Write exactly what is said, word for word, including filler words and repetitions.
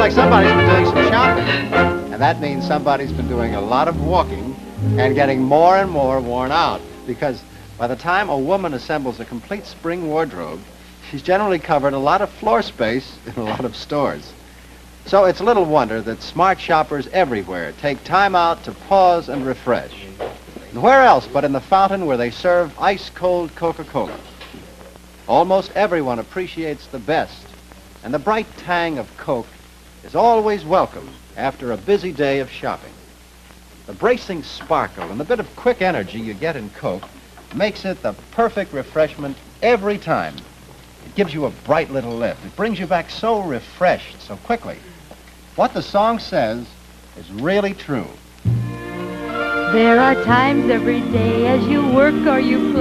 like somebody's been doing some shopping. And that means somebody's been doing a lot of walking and getting more and more worn out. Because by the time a woman assembles a complete spring wardrobe, she's generally covered a lot of floor space in a lot of stores. So it's little wonder that smart shoppers everywhere take time out to pause and refresh. And where else but in the fountain where they serve ice-cold Coca-Cola? Almost everyone appreciates the best, and the bright tang of Coke is always welcome after a busy day of shopping. The bracing sparkle and the bit of quick energy you get in Coke makes it the perfect refreshment every time. It gives you a bright little lift. It brings you back so refreshed so quickly. What the song says is really true. There are times every day as you work or you play.